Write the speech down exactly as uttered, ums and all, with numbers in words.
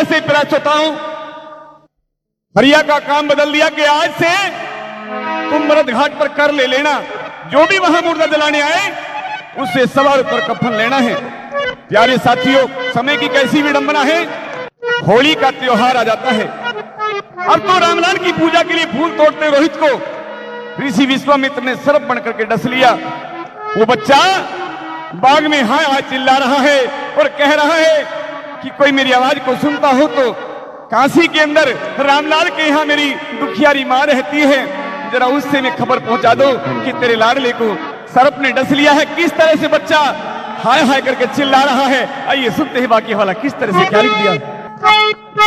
तरह से प्रयास होता हूं। हरिया का काम बदल दिया कि आज से तुम मरद घाट पर कर ले लेना, जो भी वहां मुर्दा जलाने आए उससे सवार पर कफन लेना है। प्यारे साथियों, समय की कैसी विडंबना है, होली का त्योहार आ जाता है। अब तो रामलाल की पूजा के लिए फूल तोड़ते रोहित को ऋषि विश्वामित्र ने सर्प बनकर के डस लिया। वो बच्चा बाग में हाय हाय चिल्ला रहा है और कह रहा है कि कोई मेरी आवाज को सुनता हो तो काशी के अंदर रामलाल के यहाँ मेरी दुखियारी मां रहती है, जरा उससे मैं खबर पहुंचा दो कि तेरे लाडले को सर्प ने डस लिया है। किस तरह से बच्चा हाय हाय करके चिल्ला रहा है, आइए सुनते हैं बाकी वाला किस तरह से क्या लिख दिया।